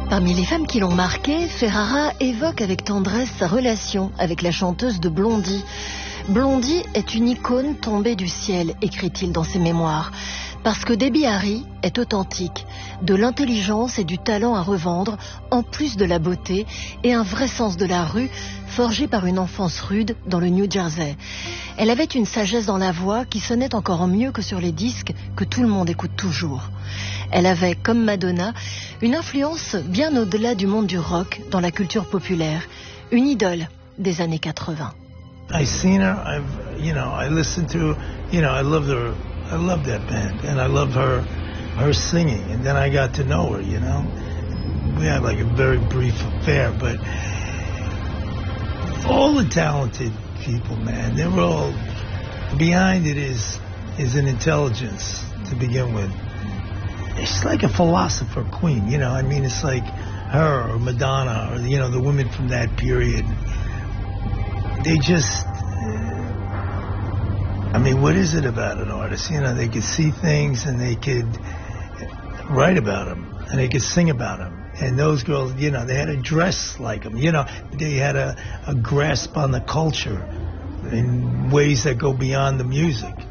Parmi les femmes qui l'ont marqué, Ferrara évoque avec tendresse sa relation avec la chanteuse de Blondie. Blondie est une icône tombée du ciel, écrit-il dans ses mémoires, parce que Debbie Harry est authentique, de l'intelligence et du talent à revendre, en plus de la beauté et un vrai sens de la rue, forgé par une enfance rude dans le New Jersey. Elle avait une sagesse dans la voix qui sonnait encore mieux que sur les disques que tout le monde écoute toujours. Elle avait, comme Madonna, une influence bien au-delà du monde du rock dans la culture populaire, une idole des années 80. I seen her, I listened to, I loved her, I loved that band, and I loved her singing, and then I got to know her, We had like a very brief affair, but all the talented people, man, they were all, behind it is an intelligence to begin with. It's like a philosopher queen, it's like her or Madonna or, the women from that period. They just, what is it about an artist? They could see things and they could write about them and they could sing about them. And those girls, they had to dress like them, they had a grasp on the culture in ways that go beyond the music.